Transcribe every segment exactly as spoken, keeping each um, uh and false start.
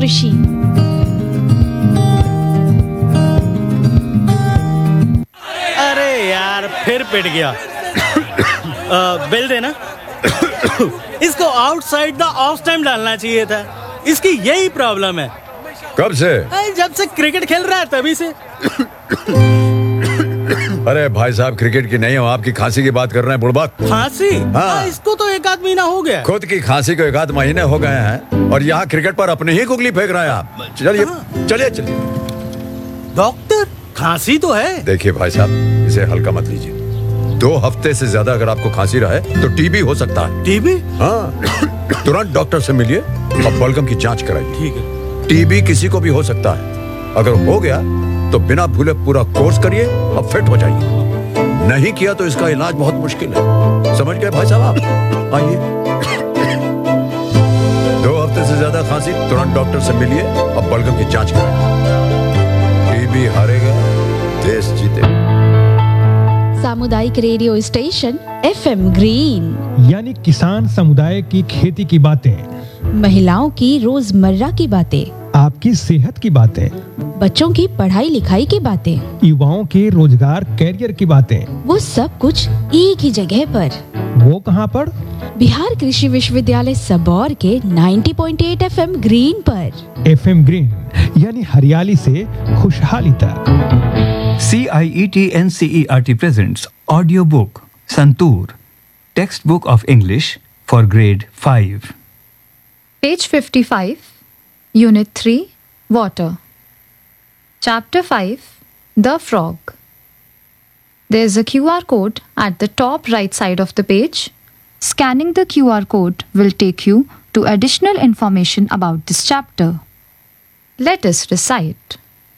कृषि। अरे यार फिर पिट गया। आ, बिल देना। इसको आउटसाइड द ऑफ टाइम डालना चाहिए था। इसकी यही प्रॉब्लम है। कब से? जब से क्रिकेट खेल रहा है तभी से। अरे भाई साहब, क्रिकेट की नहीं हो, आपकी खांसी की बात कर रहे हैं बुड़बक। खांसी? हाँ। इसको तो एक आध महीना हो गया। खुद की खांसी को एक आध महीने हो गए हैं और यहाँ क्रिकेट पर अपने ही गुगली फेंक रहे हैं आप। चलिए चलिए चलिए। डॉक्टर, खांसी तो है। देखिए भाई साहब, इसे हल्का मत लीजिए। दो हफ्ते से ज्यादा अगर आपको खांसी रहे तो टीबी हो सकता है। टीबी? हाँ, तुरंत डॉक्टर से मिलिए और बलगम की जांच कराइए। ठीक है। टीबी किसी को भी हो सकता है। अगर हो गया तो बिना भूले पूरा कोर्स करिए और फिट हो जाइए। नहीं किया तो इसका इलाज बहुत मुश्किल है। समझ गए भाई साहब आप? आइए। दो हफ्ते से ज्यादा खांसी, तुरंत डॉक्टर से मिलिए और बलगम की जांच कराइए। टीबी हारेगा, देश जीतेगा। सामुदायिक रेडियो स्टेशन एफएम ग्रीन, यानी किसान समुदाय की खेती की बातें, महिलाओं की रोजमर्रा की बातें, आपकी सेहत की बातें, बच्चों की पढ़ाई लिखाई की बातें, युवाओं के रोजगार कैरियर की बातें, वो सब कुछ एक ही जगह पर। वो कहाँ पर? बिहार कृषि विश्वविद्यालय सबौर के नब्बे पॉइंट आठ एफएम ग्रीन पर। एफएम ग्रीन यानी हरियाली से खुशहाली तक। C I E T N C E R T presents audio book Santur, textbook of English for grade five. Page fifty-five, Unit three, Water. Chapter five, The Frog. There is a Q R code at the top right side of the page. Scanning the Q R code will take you to additional information about this chapter. Let us recite.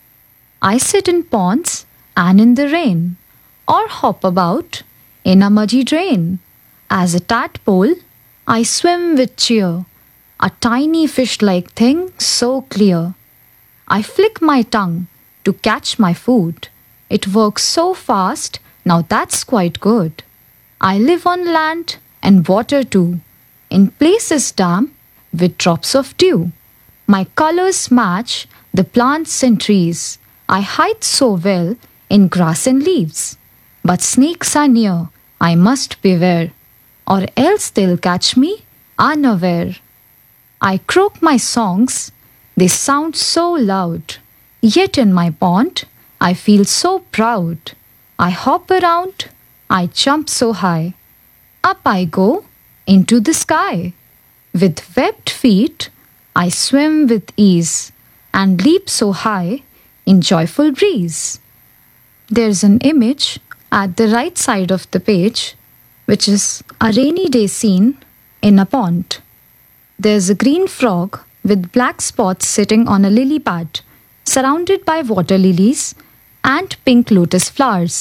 I sit in ponds and in the rain, or hop about in a muddy drain. As a tadpole, I swim with cheer, a tiny fish-like thing so clear. I flick my tongue to catch my food. It works so fast, now that's quite good. I live on land and water too, in places damp with drops of dew. My colors match the plants and trees. I hide so well in grass and leaves. But snakes are near, I must beware, or else they'll catch me unaware. I croak my songs, they sound so loud. Yet in my pond, I feel so proud. I hop around, I jump so high. Up I go into the sky. With webbed feet, I swim with ease and leap so high in joyful breeze. There's an image at the right side of the page, which is a rainy day scene in a pond. There's a green frog with black spots sitting on a lily pad, surrounded by water lilies and pink lotus flowers.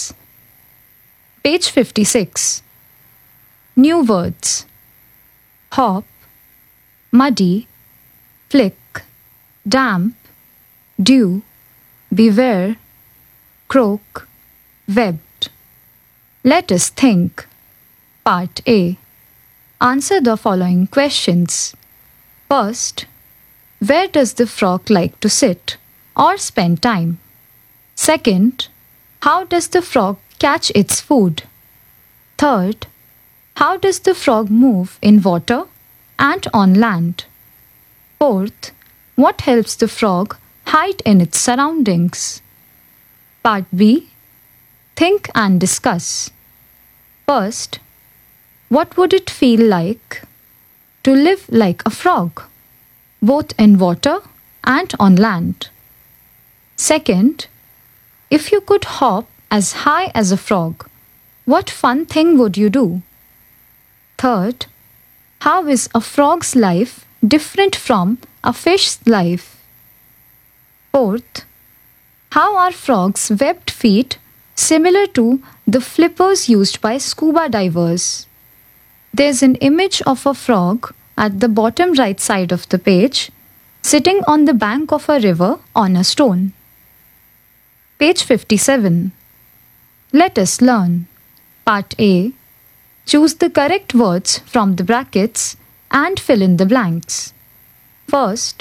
Page fifty-six. New words. Hop, muddy, flick, damp, dew, beware, croak, webbed. Let us think. Part A. Answer the following questions. First, where does the frog like to sit or spend time? Second, how does the frog catch its food? Third, how does the frog move in water and on land? Fourth, what helps the frog hide in its surroundings? Part B. Think and discuss. First, what would it feel like to live like a frog, both in water and on land? Second, if you could hop as high as a frog, what fun thing would you do? Third, how is a frog's life different from a fish's life? Fourth, how are frogs' webbed feet similar to the flippers used by scuba divers? There's an image of a frog at the bottom right side of the page, sitting on the bank of a river on a stone. Page fifty-seven. Let us learn. Part A. Choose the correct words from the brackets and fill in the blanks. First,